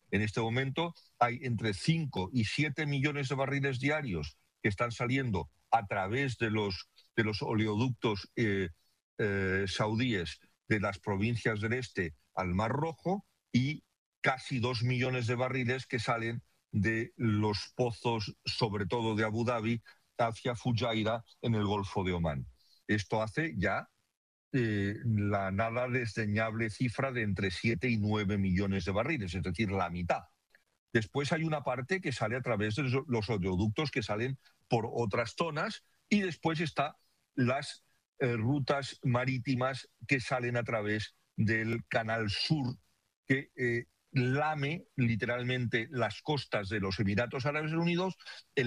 En este momento hay entre 5 y 7 millones de barriles diarios que están saliendo a través de los oleoductos saudíes de las provincias del este al Mar Rojo y casi 2 millones de barriles que salen de los pozos, sobre todo de Abu Dhabi, hacia Fujairah en el Golfo de Omán. Esto hace ya la nada desdeñable cifra de entre 7 y 9 millones de barriles, es decir, la mitad. Después hay una parte que sale a través de los oleoductos que salen por otras zonas y después está las rutas marítimas que salen a través del Canal Sur que lame literalmente las costas de los Emiratos Árabes Unidos,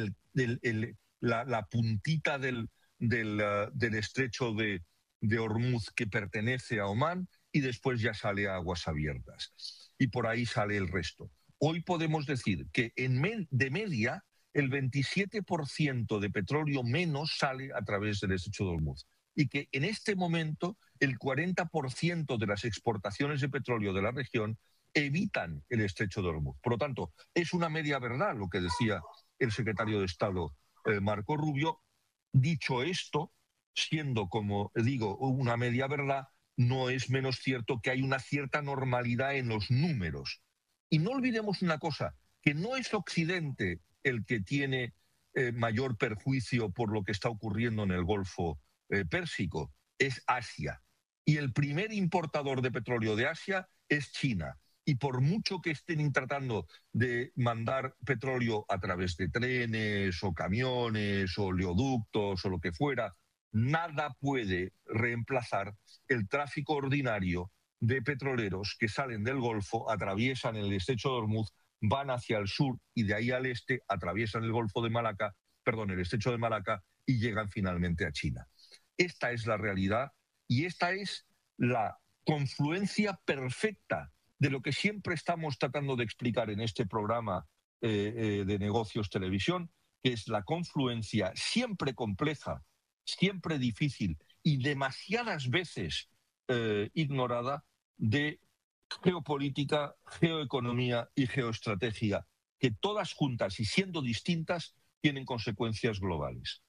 la puntita del estrecho de Hormuz que pertenece a Omán y después ya sale a aguas abiertas. Y por ahí sale el resto. Hoy podemos decir que de media el 27% de petróleo menos sale a través del estrecho de Hormuz y que en este momento el 40% de las exportaciones de petróleo de la región evitan el estrecho de Hormuz. Por lo tanto, es una media verdad lo que decía el secretario de Estado Marco Rubio. Dicho esto, siendo, como digo, una media verdad, no es menos cierto que hay una cierta normalidad en los números. Y no olvidemos una cosa, que no es Occidente el que tiene mayor perjuicio por lo que está ocurriendo en el Golfo Pérsico, es Asia. Y el primer importador de petróleo de Asia es China. Y por mucho que estén tratando de mandar petróleo a través de trenes o camiones o oleoductos o lo que fuera, nada puede reemplazar el tráfico ordinario de petroleros que salen del Golfo, atraviesan el estrecho de Hormuz, van hacia el sur y de ahí al este atraviesan el Golfo de Malaca, el estrecho de Malaca y llegan finalmente a China. Esta es la realidad y esta es la confluencia perfecta de lo que siempre estamos tratando de explicar en este programa de Negocios Televisión, que es la confluencia siempre compleja, siempre difícil y demasiadas veces ignorada de geopolítica, geoeconomía y geoestrategia, que todas juntas y siendo distintas tienen consecuencias globales.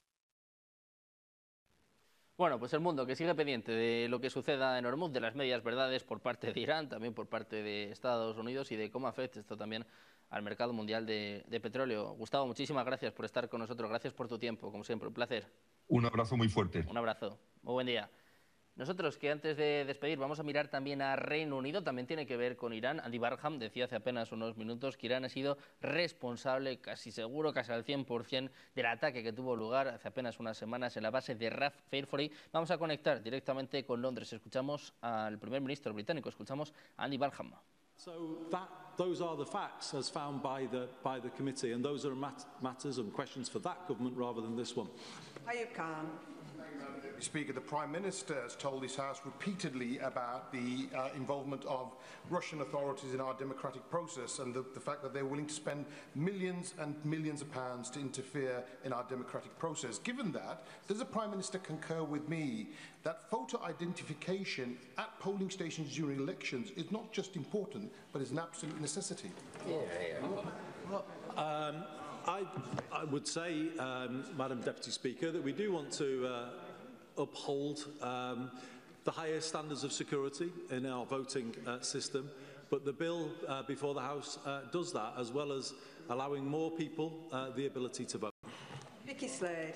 Bueno, pues el mundo que sigue pendiente de lo que suceda en Hormuz, de las medias verdades por parte de Irán, también por parte de Estados Unidos y de cómo afecta esto también al mercado mundial de petróleo. Gustavo, muchísimas gracias por estar con nosotros, gracias por tu tiempo, como siempre, un placer. Un abrazo muy fuerte. Un abrazo, muy buen día. Nosotros, que antes de despedir vamos a mirar también a Reino Unido, también tiene que ver con Irán. Andy Barham decía hace apenas unos minutos que Irán ha sido responsable, casi seguro, casi al 100%, del ataque que tuvo lugar hace apenas unas semanas en la base de RAF Fairford. Vamos a conectar directamente con Londres. Escuchamos al primer ministro británico, escuchamos a Andy Barham. So those are the facts as found by the committee, and those are matters and questions for that government rather than this one. Ayub Khan. Speaker, the Prime Minister has told this House repeatedly about the involvement of Russian authorities in our democratic process and the fact that they're willing to spend millions and millions of pounds to interfere in our democratic process. Given that, does the Prime Minister concur with me that photo identification at polling stations during elections is not just important, but is an absolute necessity? I would say, Madam Deputy Speaker, that we do want to uphold the highest standards of security in our voting system, but the bill before the House does that, as well as allowing more people the ability to vote. Vicky Slade.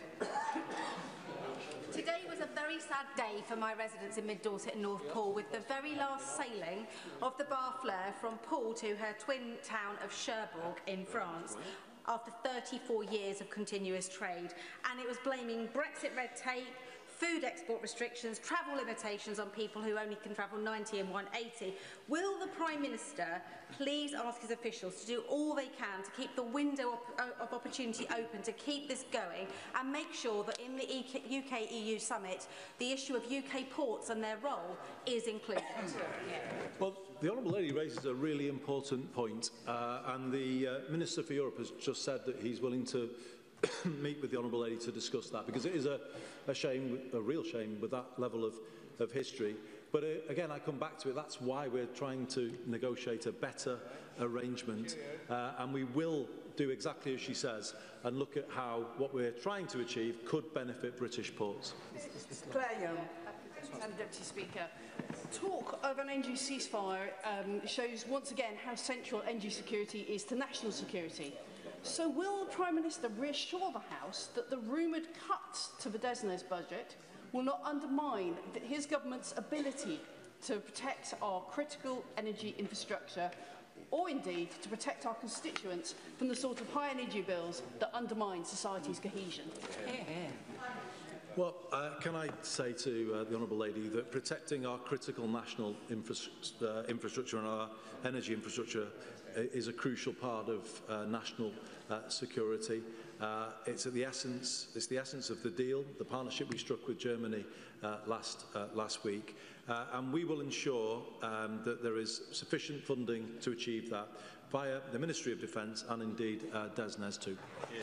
Today was a very sad day for my residents in Mid-Dorset and North Poole, with the very last sailing of the Barfleur from Poole to her twin town of Cherbourg in France, after 34 years of continuous trade. And it was blaming Brexit red tape, food export restrictions, travel limitations on people who only can travel 90 and 180. Will the Prime Minister please ask his officials to do all they can to keep the window of opportunity open to keep this going and make sure that in the UK-EU summit the issue of UK ports and their role is included? Well, the Honourable Lady raises a really important point, and the Minister for Europe has just said that he's willing to meet with the Honourable Lady to discuss that, because it is a shame, a real shame, with that level of history. But again, I come back to it. That's why we're trying to negotiate a better arrangement, and we will do exactly as she says and look at how what we're trying to achieve could benefit British ports. Claire Young. Madam Deputy Speaker, talk of an energy ceasefire shows once again how central energy security is to national security. So will the Prime Minister reassure the House that the rumoured cuts to the DESNZ budget will not undermine his government's ability to protect our critical energy infrastructure, or indeed to protect our constituents from the sort of high energy bills that undermine society's cohesion? Well, can I say to the Honourable Lady that protecting our critical national infrastructure and our energy infrastructure is a crucial part of national security. It's the essence of the deal, the partnership we struck with Germany last week, and we will ensure that there is sufficient funding to achieve that via the Ministry of Defence and indeed DESNZ too.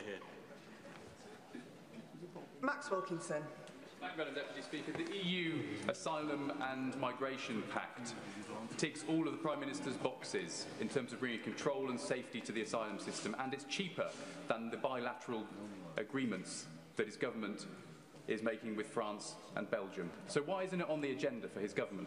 Max Wilkinson. Thank you, Madam Deputy Speaker. The EU Asylum and Migration Pact ticks all of the Prime Minister's boxes in terms of bringing control and safety to the asylum system, and it's cheaper than the bilateral agreements that his government is making with France and Belgium. So why isn't it on the agenda for his government?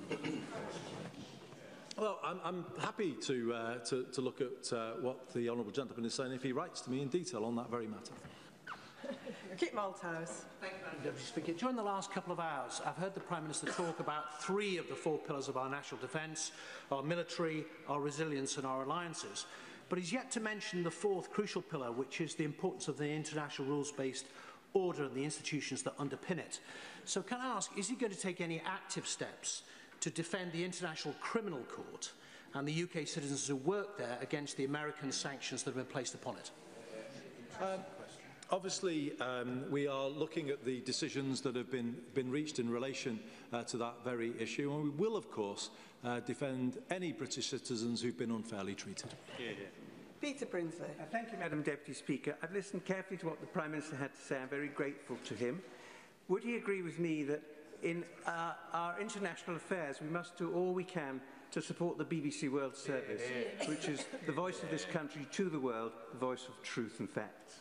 Well, I'm happy to look at what the Honourable Gentleman is saying if he writes to me in detail on that very matter. Kit Malthouse. Thank you, Madam Deputy Speaker. During the last couple of hours, I've heard the Prime Minister talk about 3 of the 4 pillars of our national defence, our military, our resilience and our alliances. But he's yet to mention the 4th crucial pillar, which is the importance of the international rules-based order and the institutions that underpin it. So can I ask, is he going to take any active steps to defend the International Criminal Court and the UK citizens who work there against the American sanctions that have been placed upon it? Obviously, we are looking at the decisions that have been reached in relation to that very issue, and we will, of course, defend any British citizens who've been unfairly treated. Peter Brinsley. Thank you, Madam Deputy Speaker. I've listened carefully to what the Prime Minister had to say. I'm very grateful to him. Would he agree with me that in our international affairs we must do all we can to support the BBC World Service, which is the voice of this country to the world, the voice of truth and facts?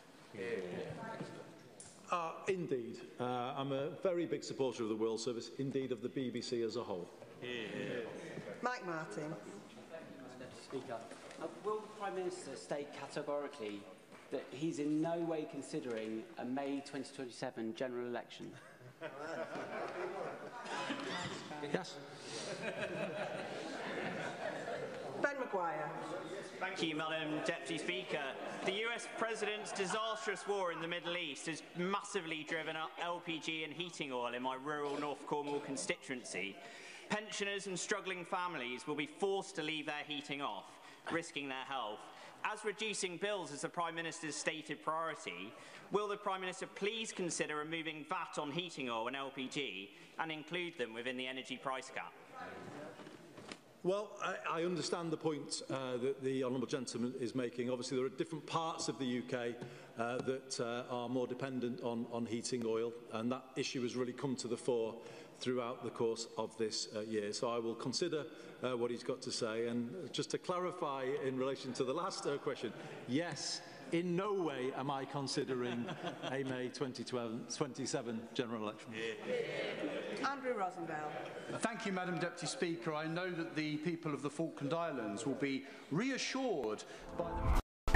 Indeed. I'm a very big supporter of the World Service, indeed of the BBC as a whole. Mike Martin. Speaker, will the Prime Minister state categorically that he's in no way considering a May 2027 general election? Yes. Ben Maguire. Thank you, Madam Deputy Speaker. The US President's disastrous war in the Middle East has massively driven up LPG and heating oil in my rural North Cornwall constituency. Pensioners and struggling families will be forced to leave their heating off, risking their health. As reducing bills is the Prime Minister's stated priority, will the Prime Minister please consider removing VAT on heating oil and LPG and include them within the energy price cap? Well, I understand the point that the Honourable Gentleman is making. Obviously, there are different parts of the UK that are more dependent on heating oil, and that issue has really come to the fore throughout the course of this year. So I will consider what he's got to say. And just to clarify in relation to the last question, yes, in no way am I considering a May 2027 general election. Andrew Rosendale. Thank you, Madam Deputy Speaker. I know that the people of the Falkland Islands will be reassured by the